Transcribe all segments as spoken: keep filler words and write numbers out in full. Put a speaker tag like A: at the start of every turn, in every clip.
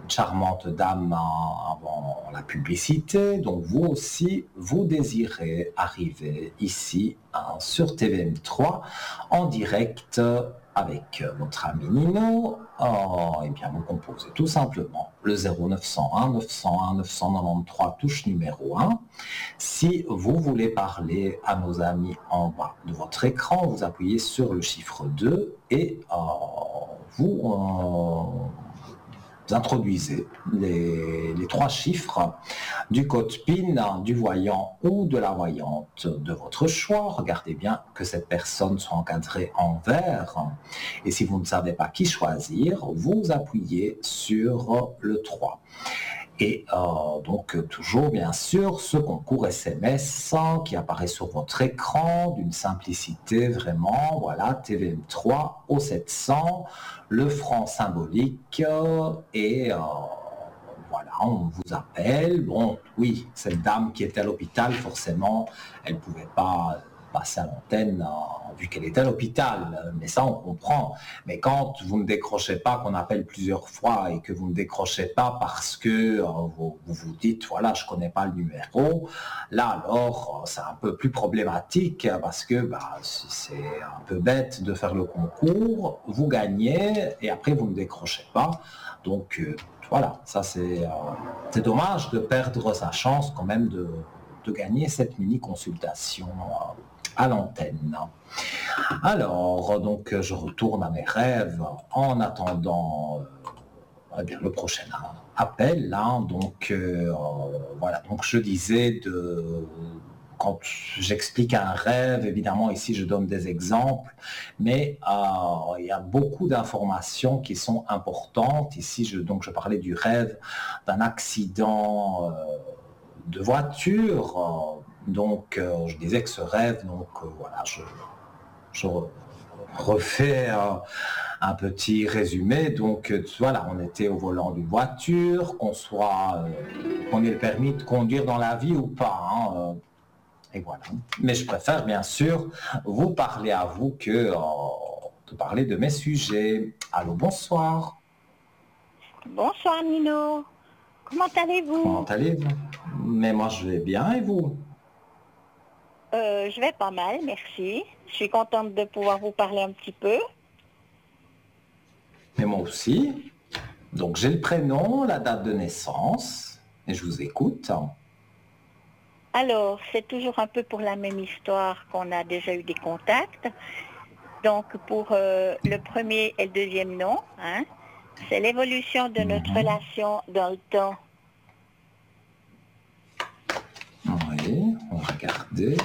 A: une charmante dame en- avant la publicité. Donc vous aussi, vous désirez arriver ici hein, sur T V M trois en direct avec euh, votre ami Nino. Oh, et bien vous composez tout simplement le zéro neuf cent un neuf cent un neuf cent quatre-vingt-treize touche numéro un. Si vous voulez parler à nos amis en bas de votre écran, vous appuyez sur le chiffre deux et euh, vous, euh, vous introduisez les, les trois chiffres du code PIN du voyant ou de la voyante de votre choix. Regardez bien que cette personne soit encadrée en vert. Et si vous ne savez pas qui choisir, vous appuyez sur le trois. Et euh, donc toujours bien sûr ce concours S M S qui apparaît sur votre écran d'une simplicité vraiment, voilà, T V M trois au sept cents, le franc symbolique euh, et euh, voilà, on vous appelle. Bon, oui, cette dame qui était à l'hôpital, forcément, elle ne pouvait pas passer à l'antenne euh, vu qu'elle était à l'hôpital, mais ça on comprend. Mais quand vous ne décrochez pas, qu'on appelle plusieurs fois et que vous ne décrochez pas parce que euh, vous, vous vous dites, voilà, je ne connais pas le numéro, là alors euh, c'est un peu plus problématique parce que bah, c'est un peu bête de faire le concours, vous gagnez et après vous ne décrochez pas. Donc euh, voilà, ça c'est euh, c'est dommage de perdre sa chance quand même de, de gagner cette mini-consultation euh, à l'antenne. Alors, donc, je retourne à mes rêves en attendant euh, eh bien, le prochain appel. Là, donc, euh, voilà, donc je disais de... Quand j'explique un rêve, évidemment, ici, je donne des exemples, mais euh, il y a beaucoup d'informations qui sont importantes. Ici, je, donc, je parlais du rêve d'un accident euh, de voiture. Euh, donc, euh, je disais que ce rêve, donc, euh, voilà, je, je refais un, un petit résumé. Donc euh, voilà, on était au volant d'une voiture, qu'on soit, euh, qu'on ait le permis de conduire dans la vie ou pas. Hein, euh, et voilà. Mais je préfère bien sûr vous parler à vous que euh, de parler de mes sujets. Allô, bonsoir.
B: Bonsoir Nino, comment
A: Comment
B: allez-vous?
A: allez-vous? Mais moi je vais bien et vous?
B: Euh, je vais pas mal, merci. Je suis contente de pouvoir vous parler un petit peu.
A: Mais moi aussi. Donc j'ai le prénom, la date de naissance et je vous écoute.
B: Alors, c'est toujours un peu pour la même histoire qu'on a déjà eu des contacts. Donc, pour euh, le premier et le deuxième nom, hein, c'est l'évolution de notre
A: Mhm.
B: relation dans le temps.
A: Oui, on va regarder.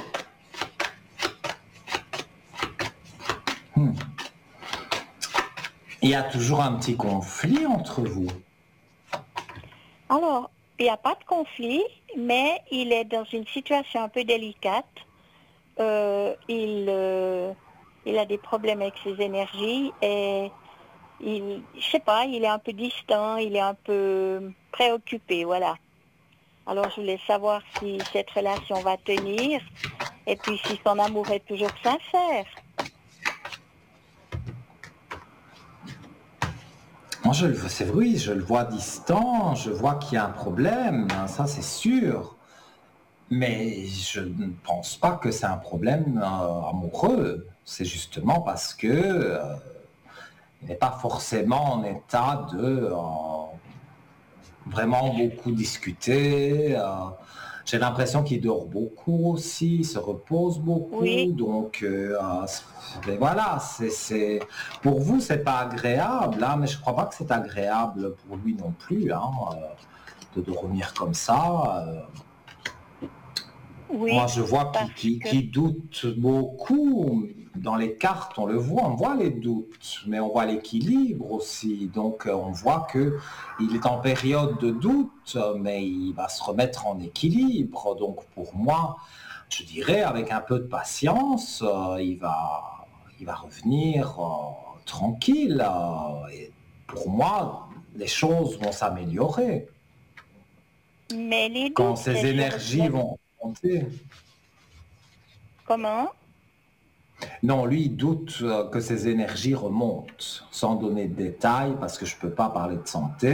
A: Hmm. Il y a toujours un petit conflit entre vous.
B: Alors, il n'y a pas de conflit, mais il est dans une situation un peu délicate. Euh, il, euh, il a des problèmes avec ses énergies et il, je sais pas, il est un peu distant, il est un peu préoccupé, voilà. Alors je voulais savoir si cette relation va tenir et puis si son amour est toujours sincère.
A: Moi, je le vois, c'est vrai, je le vois distant, je vois qu'il y a un problème, hein, ça c'est sûr. Mais je ne pense pas que c'est un problème euh, amoureux. C'est justement parce que euh, il n'est pas forcément en état de euh, vraiment beaucoup discuter. euh, J'ai l'impression qu'il dort beaucoup aussi, il se repose beaucoup,
B: Oui,
A: donc euh, euh, mais voilà, c'est, c'est pour vous c'est pas agréable, hein, mais je crois pas que c'est agréable pour lui non plus, hein, euh, de dormir comme ça. euh. Moi,
B: oui,
A: je vois
B: parce
A: qu'il qu'il-
B: que,
A: qu'il doute beaucoup. Dans les cartes, on le voit, on voit les doutes, mais on voit l'équilibre aussi. Donc, euh, on voit que il est en période de doute, mais il va se remettre en équilibre. Donc, pour moi, je dirais, avec un peu de patience, euh, il va, il va revenir euh, tranquille. euh, et pour moi, les choses vont s'améliorer
B: mais les
A: quand
B: doutes,
A: ses
B: c'est sur
A: énergies
B: le-
A: vont monter.
B: comment?
A: Non, lui, il doute euh, que ses énergies remontent, sans donner de détails, parce que je ne peux pas parler de santé.